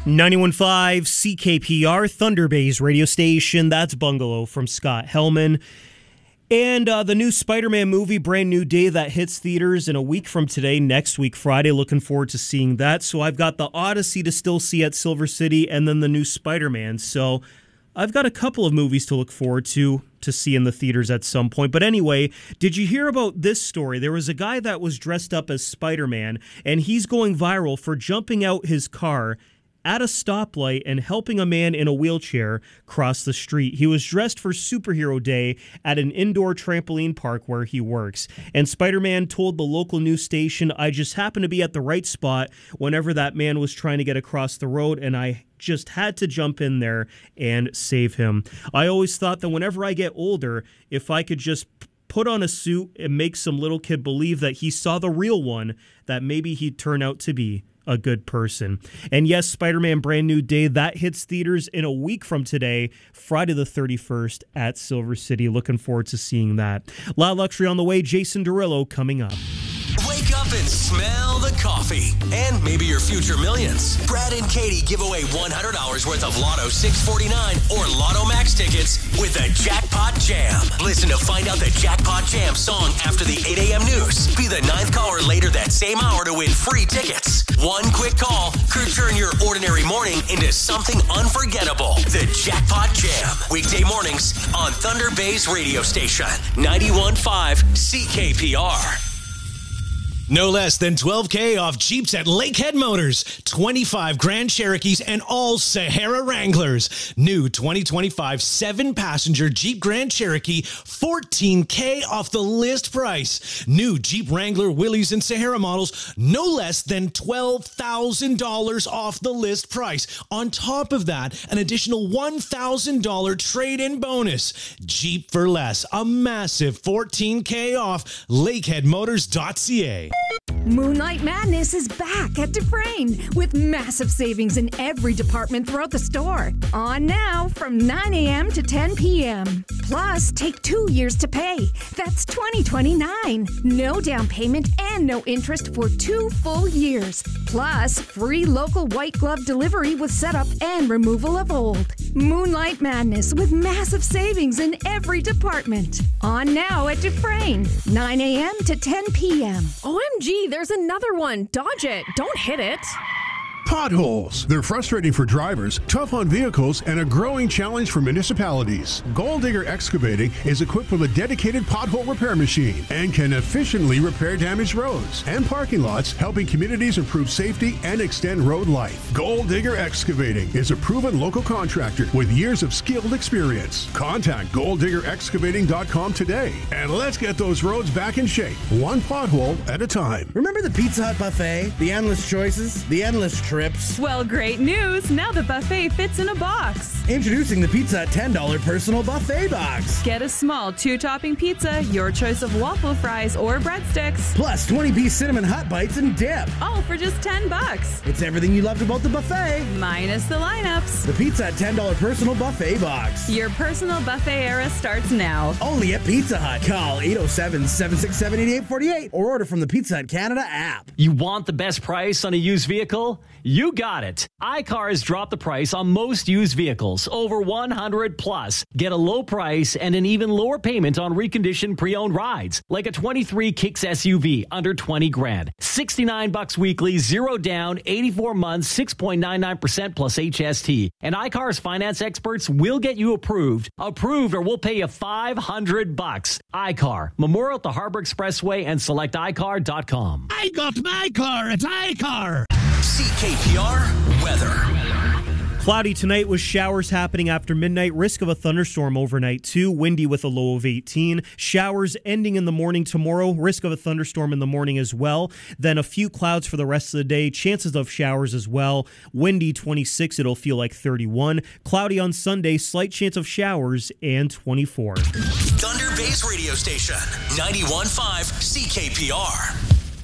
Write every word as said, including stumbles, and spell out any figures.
ninety-one point five C K P R, Thunder Bay's radio station. That's Bungalow from Scott Hellman. And uh, the new Spider-Man movie, Brand New Day, that hits theaters in a week from today, next week, Friday. Looking forward to seeing that. So I've got the Odyssey to still see at Silver City, and then the new Spider-Man. So I've got a couple of movies to look forward to to see in the theaters at some point. But anyway, did you hear about this story? There was a guy that was dressed up as Spider-Man, and he's going viral for jumping out his car at a stoplight and helping a man in a wheelchair cross the street. He was dressed for Superhero Day at an indoor trampoline park where he works. And Spider-Man told the local news station, "I just happened to be at the right spot whenever that man was trying to get across the road, and I just had to jump in there and save him. I always thought that whenever I get older, if I could just put on a suit and make some little kid believe that he saw the real one, that maybe he'd turn out to be a good person." And yes, Spider-Man Brand New Day, that hits theaters in a week from today, Friday the thirty-first at Silver City. Looking forward to seeing that. Loud Luxury on the way, Jason Derulo coming up. Wake up and smell the coffee. And maybe your future millions. Brad and Katie give away one hundred dollars worth of Lotto six forty-nine or Lotto Max tickets with a Jackpot Jam. Listen to find out the Jackpot Jam song after the eight a.m. news. Be the ninth caller later that same hour to win free tickets. One quick call could turn your ordinary morning into something unforgettable. The Jackpot Jam. Weekday mornings on Thunder Bay's radio station. ninety-one point five C K P R. No less than twelve K off Jeeps at Lakehead Motors. twenty-five Grand Cherokees and all Sahara Wranglers. New twenty twenty-five seven-passenger Jeep Grand Cherokee, fourteen K off the list price. New Jeep Wrangler, Willys, and Sahara models, no less than twelve thousand dollars off the list price. On top of that, an additional one thousand dollars trade-in bonus. Jeep for less, a massive fourteen K off. Lakehead Motors dot C A. Moonlight Madness is back at Dufresne with massive savings in every department throughout the store. On now from nine a.m. to ten p.m. Plus, take two years to pay. That's twenty twenty-nine. No down payment and no interest for two full years. Plus, free local white glove delivery with setup and removal of old. Moonlight Madness with massive savings in every department. On now at Dufresne, nine a.m. to ten p.m. O M G, there's another one. Dodge it. Don't hit it. Potholes. They're frustrating for drivers, tough on vehicles, and a growing challenge for municipalities. Gold Digger Excavating is equipped with a dedicated pothole repair machine and can efficiently repair damaged roads and parking lots, helping communities improve safety and extend road life. Gold Digger Excavating is a proven local contractor with years of skilled experience. Contact gold digger excavating dot com today and let's get those roads back in shape, one pothole at a time. Remember the Pizza Hut buffet? The endless choices? The endless trips? Well, great news. Now the buffet fits in a box. Introducing the Pizza Hut ten dollars personal buffet box. Get a small two-topping pizza, your choice of waffle fries or breadsticks. Plus twenty-piece cinnamon hot bites and dip. All for just ten bucks. It's everything you loved about the buffet. Minus the lineups. The Pizza Hut ten dollars personal buffet box. Your personal buffet era starts now. Only at Pizza Hut. Call eight oh seven, seven six seven, eight eight four eight or order from the Pizza Hut Canada app. You want the best price on a used vehicle? You got it. iCar has dropped the price on most used vehicles, over one hundred plus. Get a low price and an even lower payment on reconditioned pre-owned rides, like a twenty-three Kicks S U V under twenty grand. sixty-nine bucks weekly, zero down, eighty-four months, six point nine nine percent plus H S T. And iCar's finance experts will get you approved. Approved or we'll pay you five hundred bucks. iCar, Memorial at the Harbor Expressway and select i car dot com. I got my car at iCar. C K P R weather. Cloudy tonight with showers happening after midnight. Risk of a thunderstorm overnight too. Windy with a low of eighteen. Showers ending in the morning tomorrow. Risk of a thunderstorm in the morning as well. Then a few clouds for the rest of the day. Chances of showers as well. Windy twenty-six. It'll feel like thirty-one. Cloudy on Sunday. Slight chance of showers and twenty-four. Thunder Bay's radio station. ninety-one point five C K P R.